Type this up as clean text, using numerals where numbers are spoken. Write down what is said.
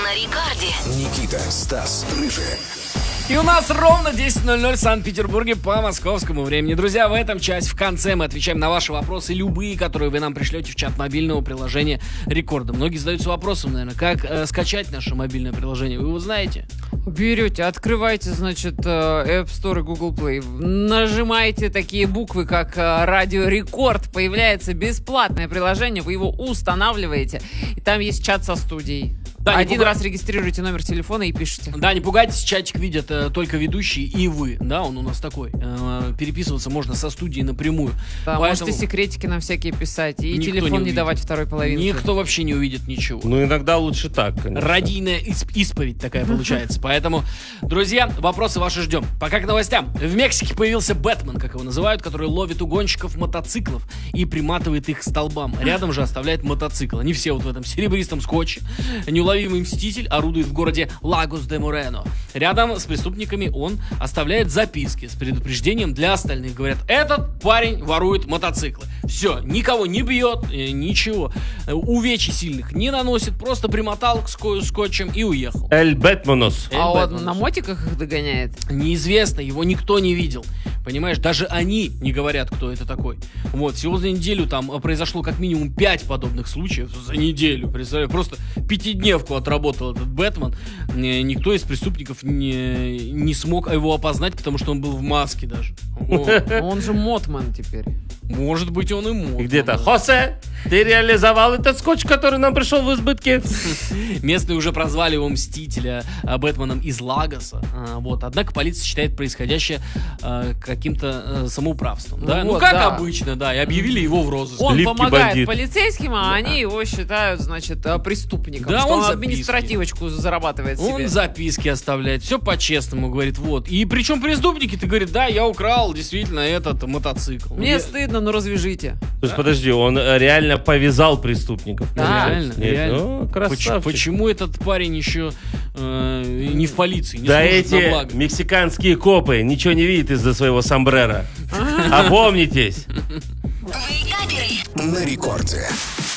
на рекорде. Никита, Стас, Рыжий. И у нас ровно 10:00 в Санкт-Петербурге по московскому времени. Друзья, в этом часть в конце мы отвечаем на ваши вопросы, любые, которые вы нам пришлете в чат мобильного приложения Рекорда. Многие задаются вопросом, наверное, как скачать наше мобильное приложение. Вы его знаете? Берете, открываете, значит, App Store и Google Play, нажимаете такие буквы, как Радио Рекорд, появляется бесплатное приложение, вы его устанавливаете, и там есть чат со студией. Да, Один раз регистрируете номер телефона и пишете. Да, не пугайтесь, чатик видят только ведущие и вы. Да, он у нас такой. Переписываться можно со студией напрямую. Да, Поэтому можете секретики нам всякие писать и никто телефон не увидит. давать второй половинке. Никто вообще не увидит ничего. Ну, иногда лучше так, конечно. Радийная исповедь такая получается. Поэтому, друзья, вопросы ваши ждем. Пока к новостям. В Мексике появился Бэтмен, как его называют, который ловит угонщиков мотоциклов и приматывает их к столбам. Рядом же оставляет мотоцикл. Они все вот в этом серебристом скотче. Неуловимый мститель орудует в городе Лагос-де-Морено. Рядом с преступниками он оставляет записки с предупреждением для остальных. Говорят, этот парень ворует мотоциклы. Все, никого не бьет, ничего. Увечий сильных не наносит, просто примотал к скотчем и уехал. Эль Бэтмонос. А он на мотиках их догоняет? Неизвестно, его никто не видел. Понимаешь, даже они не говорят, кто это такой. Вот, всего за неделю там произошло как минимум 5 подобных случаев. За неделю, представляю, просто пятидневку отработал этот Бэтмен. Никто из преступников не смог его опознать, потому что он был в маске даже. Он же Мотман теперь. Может быть, он и мог. Где-то. Хосе, ты реализовал этот скотч, который нам пришел в избытке? Местные уже прозвали его Мстителя Бэтменом из Лагоса. Вот. Однако полиция считает происходящее каким-то самоуправством. Да? Вот, Ну, как да. обычно, да. И объявили его в розыск. Он Липкий помогает бандит. полицейским, а они его считают, значит, преступником. Да, что он он записки. административочку зарабатывает себе. Он записки оставляет, все по-честному, говорит, вот. И причем преступники, ты говорит, да, я украл действительно этот мотоцикл. Мне стыдно, но развяжите. То есть, подожди, он реально повязал преступников? Да. Реально, Нет, реально. ну, красавчик. Почему этот парень еще не в полиции, не Да служит на эти благо? мексиканские копы ничего не видят из-за своего сомбрера. Опомнитесь. Вейкаперы. На рекорде.